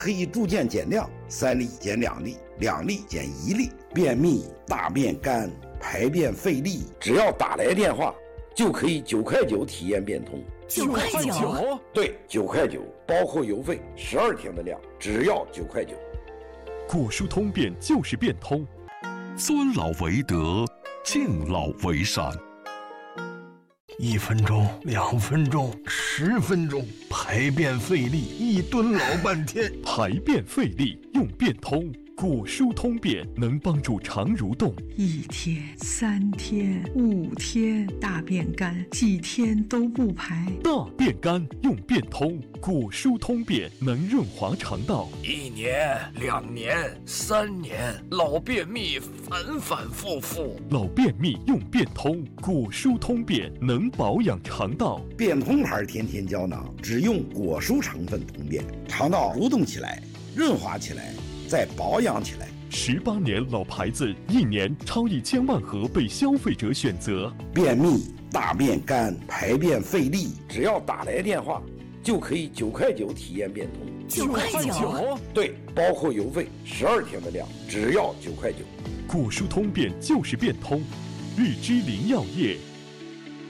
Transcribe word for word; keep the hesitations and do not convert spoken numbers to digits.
可以逐渐减量，三粒减两粒，两粒减一粒。便秘、大便干、排便费力，只要打来电话，就可以九块九体验变通。 九块九？ 对，九块九，包括邮费，十二天的量，只要九块九。 果蔬通便就是变通， 尊老为德，敬老为善。 一分钟，两分钟，十分钟，排便费力，一蹲老半天。 排便费力用变通，果蔬通便能帮助肠蠕动。 一天、三天、五天，大便干，几天都不排。 大便干用变通，果蔬通便能润滑肠道。 一年、两年、三年，老便秘反反复复。 老便秘用变通，果蔬通便能保养肠道。 变通牌天天胶囊只用果蔬成分通便，肠道蠕动起来，润滑起来，再保养起来。 十八年老牌子，一年超一千万盒被消费者选择。 便秘、大便干、排便费力，只要打来电话，就可以九块九体验变通。 九块九？ 对，包括邮费，十二天的量，只要九块九。 果蔬通便就是变通，日之林药业。